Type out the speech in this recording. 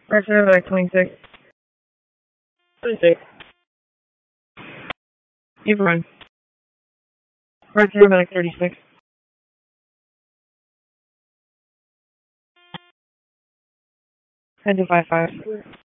Pressure like 26. 26. You've run. Pressure like 36. 10 to 5-5.